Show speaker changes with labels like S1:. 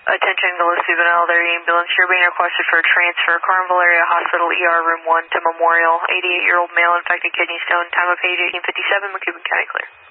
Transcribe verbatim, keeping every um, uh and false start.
S1: Attention, Gillespie Benelli ambulance. You're being requested for a transfer. Carnival Area Hospital E R Room one to Memorial. eighty-eight-year-old male infected kidney stone. Time of page eighteen fifty-seven, McCubbin County clear.